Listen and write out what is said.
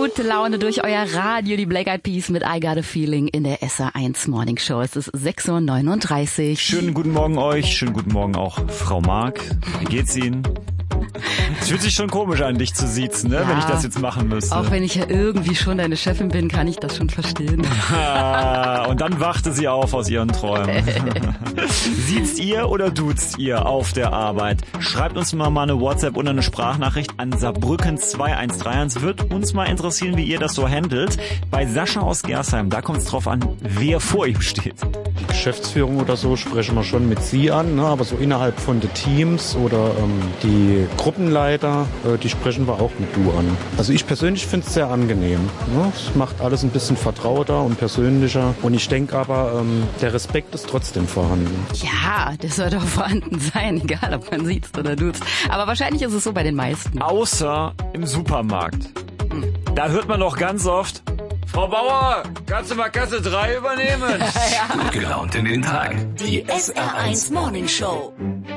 gute Laune durch euer Radio, die Black Eyed Peas mit I Got a Feeling in der SR1 Morning Show. Es ist 6:39 Uhr. Schönen guten Morgen euch, schönen guten Morgen auch Frau Mark. Wie geht's Ihnen? Es fühlt sich schon komisch an, dich zu siezen, ne? Ja, wenn ich das jetzt machen müsste. Auch wenn ich ja irgendwie schon deine Chefin bin, kann ich das schon verstehen. Und dann wachte sie auf aus ihren Träumen. Siezt ihr oder duzt ihr auf der Arbeit? Schreibt uns mal eine WhatsApp oder eine Sprachnachricht an Saarbrücken 2131. Wird uns mal interessieren, wie ihr das so handelt. Bei Sascha aus Gersheim, da kommt es drauf an, wer vor ihm steht. Die Geschäftsführung oder so sprechen wir schon mit Sie an, ne? Aber so innerhalb von den Teams oder die Gruppenleiter, die sprechen wir auch mit Du an. Also ich persönlich finde es sehr angenehm. Ne? Es macht alles ein bisschen vertrauter und persönlicher. Und ich denke aber, der Respekt ist trotzdem vorhanden. Ja, das soll doch vorhanden sein, egal ob man sieht oder duzt. Aber wahrscheinlich ist es so bei den meisten. Außer im Supermarkt. Da hört man doch ganz oft: Frau Bauer, kannst du mal Kasse 3 übernehmen? Gut gelaunt in den Tag. Die SR1 Morning Show.